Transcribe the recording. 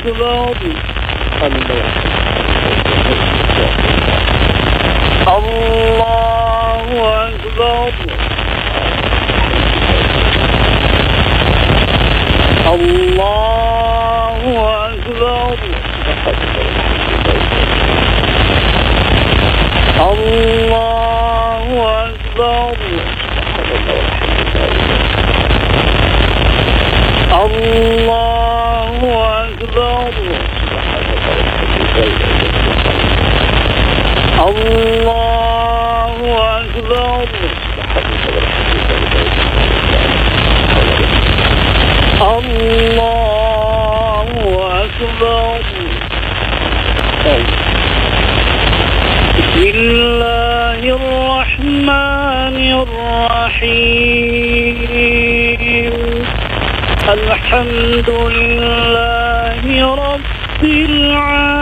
أكبر. الله أكبر. الله أكبر. الله أكبر. الله أكبر. الله أكبر. الله أكبر. بسم الله الرحمن الرحيم. الحمد لله رب العالمين.